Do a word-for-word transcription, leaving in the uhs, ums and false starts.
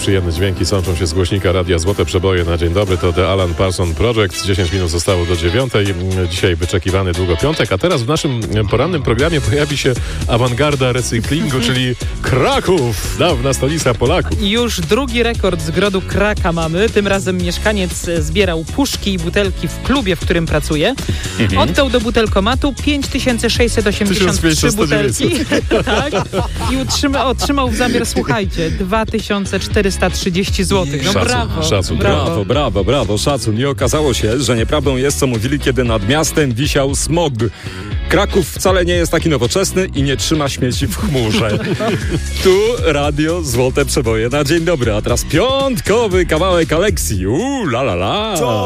przyjemne dźwięki sączą się z głośnika radia Złote Przeboje na dzień dobry. To The Alan Parsons Project. dziesięć minut zostało do dziewiątej. Dzisiaj wyczekiwany długo piątek, a teraz w naszym porannym programie pojawi się awangarda recyklingu, czyli Kraków, dawna stolica Polaków. Już drugi rekord z grodu Kraka mamy. Tym razem mieszkaniec zbierał puszki i butelki w klubie, w którym pracuje. Mhm. Oddał do butelkomatu pięć tysięcy sześćset osiemdziesiąt trzy butelki. Tak. I utrzyma, otrzymał w zamiar, słuchajcie, dwa tysiące czterysta trzydzieści złotych. No szacun, brawo, szacun. brawo. Brawo, brawo, brawo, szacun. I okazało się, że nieprawdą jest, co mówili, kiedy nad miastem wisiał smog. Kraków wcale nie jest taki nowoczesny i nie trzyma śmieci w chmurze. Tu radio Złote Przeboje na dzień dobry, a teraz piątkowy kawałek Aleksji. Uuu, la la la.